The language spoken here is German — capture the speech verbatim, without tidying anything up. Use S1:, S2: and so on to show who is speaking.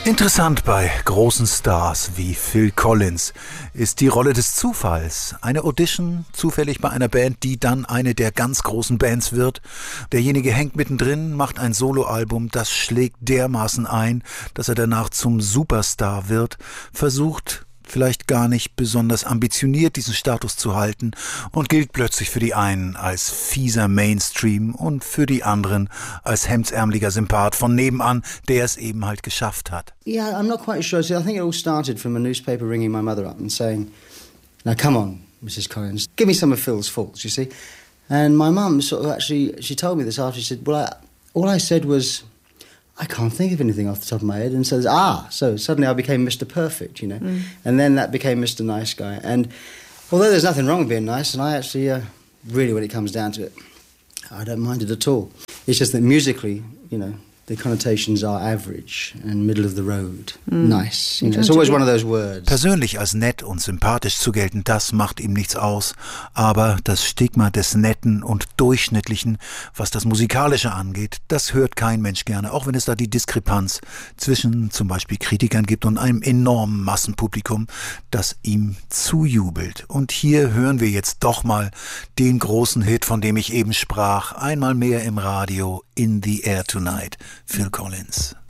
S1: Interessant bei großen Stars wie Phil Collins ist die Rolle des Zufalls. Eine Audition, zufällig bei einer Band, die dann eine der ganz großen Bands wird. Derjenige hängt mittendrin, macht ein Soloalbum, das schlägt dermaßen ein, dass er danach zum Superstar wird, versucht vielleicht gar nicht besonders ambitioniert, diesen Status zu halten und gilt plötzlich für die einen als fieser Mainstream und für die anderen als hemdsärmeliger Sympath von nebenan, der es eben halt geschafft hat.
S2: Yeah, I'm not quite sure. See, I think it all started from a newspaper ringing my mother up and saying, "Now come on, Missus Collins, give me some of Phil's faults, you see." And my mum sort of actually, she told me this after, she said, well, I, all I said was, I can't think of anything off the top of my head. And says, ah, so suddenly I became Mister Perfect, you know. Mm. And then that became Mister Nice Guy. And although there's nothing wrong with being nice, and I actually, uh, really, when it comes down to it, I don't mind it at all. It's just that musically, you know, the connotations are average and middle of the road. Mm. Nice. You know, it's always one of those words.
S1: Persönlich als nett und sympathisch zu gelten, das macht ihm nichts aus. Aber das Stigma des Netten und Durchschnittlichen, was das Musikalische angeht, das hört kein Mensch gerne. Auch wenn es da die Diskrepanz zwischen zum Beispiel Kritikern gibt und einem enormen Massenpublikum, das ihm zujubelt. Und hier hören wir jetzt doch mal den großen Hit, von dem ich eben sprach. Einmal mehr im Radio, In the Air Tonight. Phil Collins.